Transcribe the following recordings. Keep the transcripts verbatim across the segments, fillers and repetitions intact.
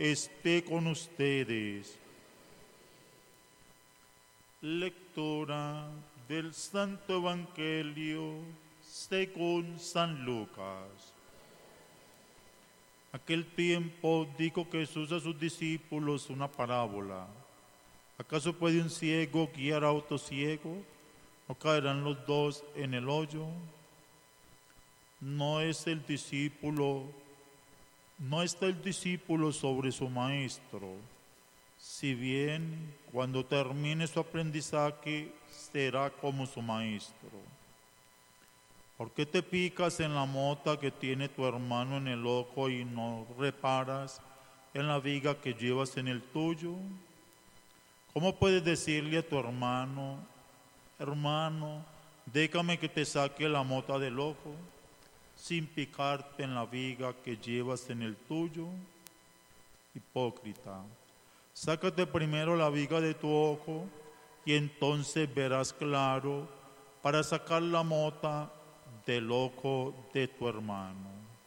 esté con ustedes. Lectura del Santo Evangelio según San Lucas. Aquel tiempo dijo Jesús a sus discípulos una parábola. ¿Acaso puede un ciego guiar a otro ciego? ¿No caerán los dos en el hoyo? No es el discípulo, no está el discípulo sobre su maestro. Si bien cuando termine su aprendizaje será como su maestro. ¿Por qué te picas en la mota que tiene tu hermano en el ojo y no reparas en la viga que llevas en el tuyo? ¿Cómo puedes decirle a tu hermano, hermano, déjame que te saque la mota del ojo, sin picarte en la viga que llevas en el tuyo? Hipócrita, sácate primero la viga de tu ojo y entonces verás claro para sacar la mota del ojo de tu hermano.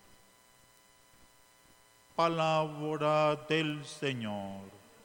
Palabra del Señor.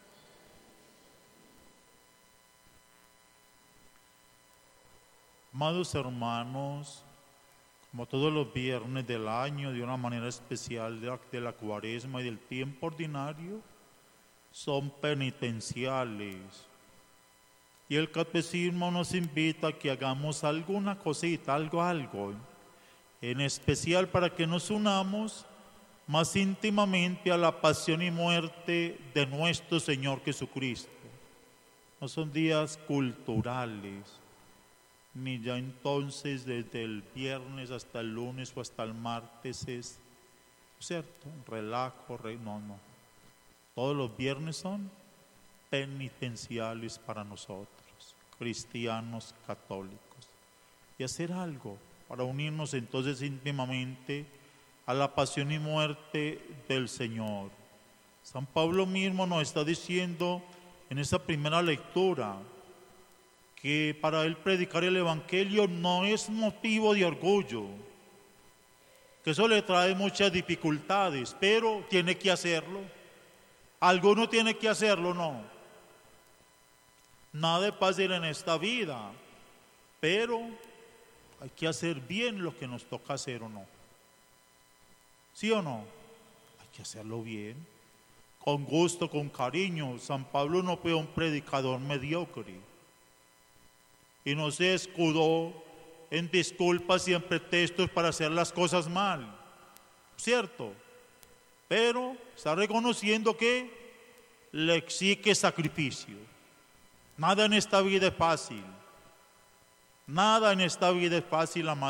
Amados hermanos, como todos los viernes del año, de una manera especial de la, de la Cuaresma y del tiempo ordinario, son penitenciales. Y el catecismo nos invita a que hagamos alguna cosita, algo, algo, en especial para que nos unamos más íntimamente a la pasión y muerte de nuestro Señor Jesucristo. No son días culturales, ni ya entonces desde el viernes hasta el lunes o hasta el martes es, ¿cierto? Relajo, re, no, no. Todos los viernes son penitenciales para nosotros, cristianos católicos. Y hacer algo para unirnos entonces íntimamente a la pasión y muerte del Señor. San Pablo mismo nos está diciendo en esa primera lectura que para él predicar el Evangelio no es motivo de orgullo, que eso le trae muchas dificultades, pero tiene que hacerlo. Alguno tiene que hacerlo, no. Nada es fácil en esta vida, pero hay que hacer bien lo que nos toca hacer, ¿o no? ¿Sí o no? Hay que hacerlo bien, con gusto, con cariño. San Pablo no fue un predicador mediocre y no se escudó en disculpas y en pretextos para hacer las cosas mal, ¿cierto? Pero está reconociendo que le exige sacrificio. Nada en esta vida es fácil. Nada en esta vida es fácil, amado.